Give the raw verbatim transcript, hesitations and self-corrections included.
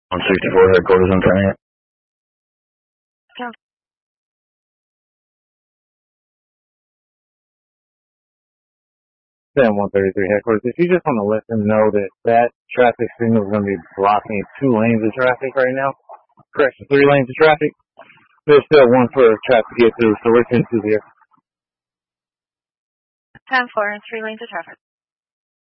one sixty-four headquarters on ten. Yeah. ten one thirty-three headquarters. If you just want to let them know that that traffic signal is going to be blocking two lanes of traffic right now. Correction, three lanes of traffic. There's still one for traffic to get through, so we're ten two here. ten four, three lanes of traffic.